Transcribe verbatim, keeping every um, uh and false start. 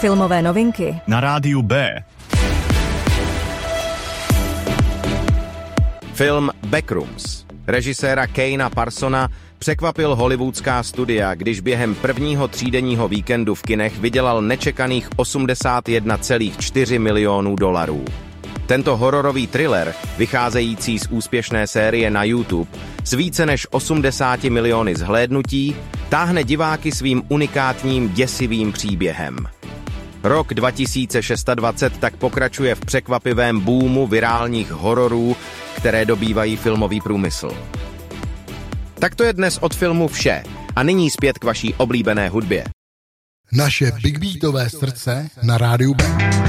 Filmové novinky na rádiu B. Film Backrooms režiséra Kena Parsona překvapil hollywoodská studia, když během prvního třídenního víkendu v kinech vydělal nečekaných osmdesát jedna celá čtyři milionů dolarů. Tento hororový thriller, vycházející z úspěšné série na YouTube s více než osmdesáti miliony zhlédnutí, táhne diváky svým unikátním děsivým příběhem. Rok dva tisíce dvacet šest tak pokračuje v překvapivém boomu virálních hororů, které dobývají filmový průmysl. Tak to je dnes od filmu vše a nyní zpět k vaší oblíbené hudbě. Naše Big Beatové srdce na rádiu B.